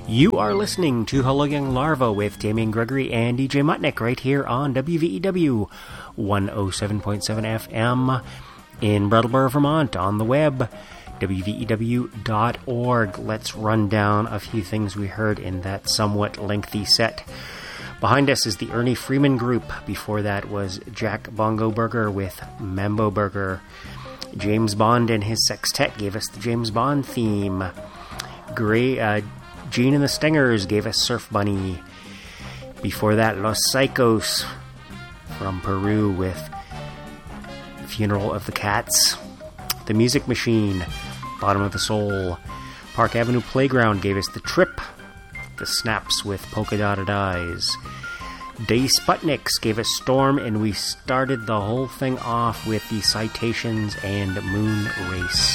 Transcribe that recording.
You are listening to Hello Young Larva with Damian Gregory and DJ Mutnick right here on WVEW 107.7 FM in Brattleboro, Vermont, on the web, wvew.org. Let's run down a few things we heard in that somewhat lengthy set. Behind us is the Ernie Freeman Group. Before that was Jack Bongo Burger with Mambo Burger. James Bond and his sextet gave us the James Bond theme. Gene and the Stingers gave us Surf Bunny. Before that, Los Psychos from Peru with Funeral of the Cats. The Music Machine, Bottom of the Soul. Park Avenue Playground gave us The Trip. The Snaps with Polka Dotted Eyes. Day Sputniks gave us Storm, and we started the whole thing off with the Citations and Moon Race.